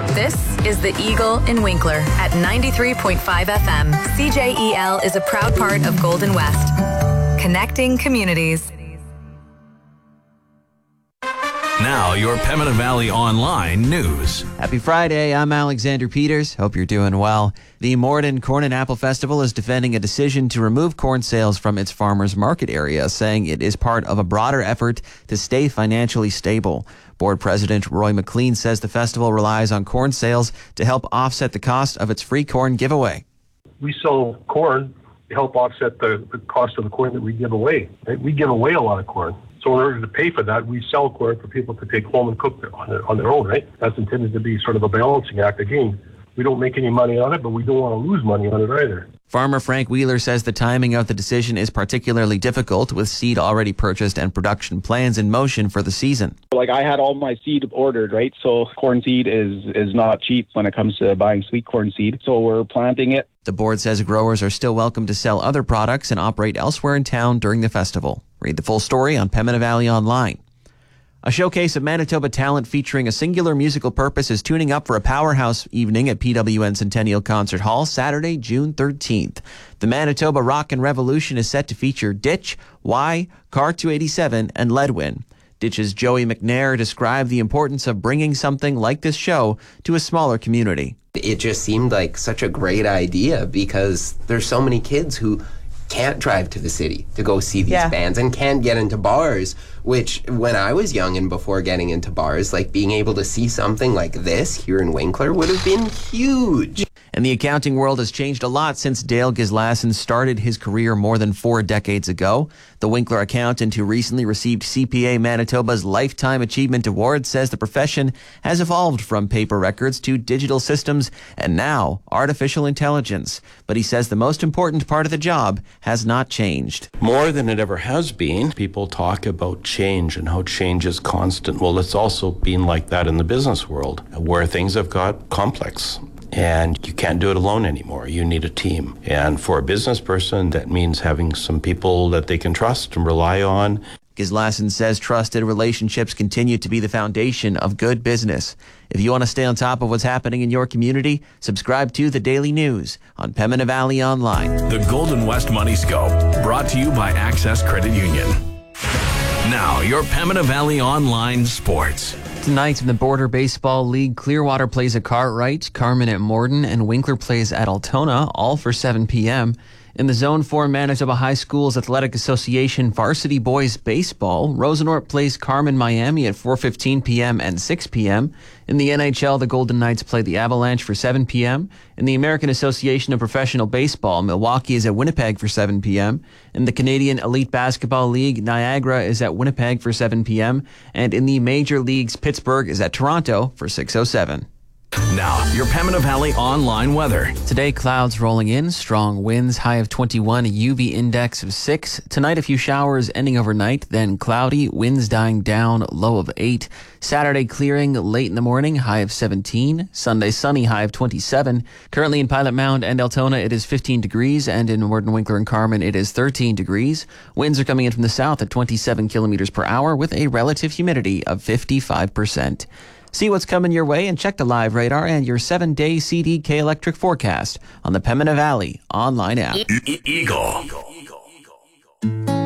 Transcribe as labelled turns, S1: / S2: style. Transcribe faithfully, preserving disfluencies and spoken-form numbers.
S1: This is The Eagle in Winkler at ninety-three point five F M. C J E L is a proud part of Golden West. Connecting communities.
S2: Now, your Pembina Valley Online news.
S3: Happy Friday. I'm Alexander Peters. Hope you're doing well. The Morden Corn and Apple Festival is defending a decision to remove corn sales from its farmers market area, saying it is part of a broader effort to stay financially stable. Board President Roy McLean says the festival relies on corn sales to help offset the cost of its free corn giveaway.
S4: We sell corn to help offset the, the cost of the corn that we give away. Right? We give away a lot of corn. So in order to pay for that, we sell corn for people to take home and cook on their, on their own, right? That's intended to be sort of a balancing act. Again, we don't make any money on it, but we don't want to lose money on it either.
S3: Farmer Frank Wheeler says the timing of the decision is particularly difficult, with seed already purchased and production plans in motion for the season.
S5: Like, I had all my seed ordered, right? So corn seed is, is not cheap when it comes to buying sweet corn seed. So we're planting it.
S3: The board says growers are still welcome to sell other products and operate elsewhere in town during the festival. Read the full story on Pembina Valley Online. A showcase of Manitoba talent featuring a singular musical purpose is tuning up for a powerhouse evening at P W N Centennial Concert Hall Saturday, June thirteenth. The Manitoba Rockin' Revolution is set to feature Ditch, Y, Car two eighty-seven, and Ledwin. Ditch's Joey McNair described the importance of bringing something like this show to a smaller community.
S6: It just seemed like such a great idea because there's so many kids who can't drive to the city to go see these yeah. bands and can't get into bars, which when I was young and before getting into bars, like being able to see something like this here in Winkler would have been huge.
S3: And the accounting world has changed a lot since Dale Gislason started his career more than four decades ago. The Winkler accountant who recently received C P A Manitoba's Lifetime Achievement Award says the profession has evolved from paper records to digital systems and now artificial intelligence. But he says the most important part of the job has not changed.
S7: More than it ever has been, people talk about change and how change is constant. Well, it's also been like that in the business world, where things have got complex. And you can't do it alone anymore. You need a team. And for a business person, that means having some people that they can trust and rely on.
S3: Gislason says trusted relationships continue to be the foundation of good business. If you want to stay on top of what's happening in your community, subscribe to The Daily News on Pembina Valley Online.
S2: The Golden West Money Scope, brought to you by Access Credit Union. Now, your Pembina Valley Online Sports.
S3: Tonight in the Border Baseball League, Clearwater plays at Cartwright, Carman at Morden, and Winkler plays at Altona, all for seven p.m. In the Zone four Manitoba High Schools Athletic Association Varsity Boys Baseball, Rosenort plays Carman Miami at four fifteen p.m. and six p.m. In the N H L, the Golden Knights play the Avalanche for seven p.m. In the American Association of Professional Baseball, Milwaukee is at Winnipeg for seven p.m. In the Canadian Elite Basketball League, Niagara is at Winnipeg for seven p.m. And in the Major Leagues, Pittsburgh is at Toronto for six oh seven.
S2: Now, your Pembina Valley Online weather.
S3: Today, clouds rolling in, strong winds, high of twenty-one, a U V index of six. Tonight, a few showers ending overnight, then cloudy, winds dying down, low of eight. Saturday, clearing late in the morning, high of seventeen. Sunday, sunny, high of twenty-seven. Currently in Pilot Mound and Altona, it is fifteen degrees, and in Morden, Winkler, and Carman, it is thirteen degrees. Winds are coming in from the south at twenty-seven kilometers per hour with a relative humidity of fifty-five percent. See what's coming your way and check the live radar and your seven-day C D K electric forecast on the Pembina Valley online app.
S2: E- e- Eagle. Eagle. Eagle. Eagle.